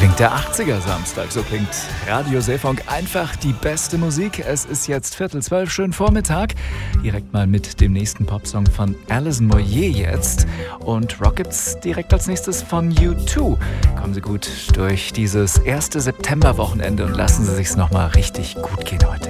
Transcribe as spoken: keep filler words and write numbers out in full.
klingt der achtziger-Samstag, so klingt Radio Seefunk. Einfach die beste Musik. Es ist jetzt Viertel zwölf, schönen Vormittag. Direkt mal mit dem nächsten Popsong von Alison Moyet jetzt. Und Rock gibt's direkt als nächstes von U zwei. Kommen Sie gut durch dieses erste Septemberwochenende und lassen Sie sich's nochmal richtig gut gehen heute.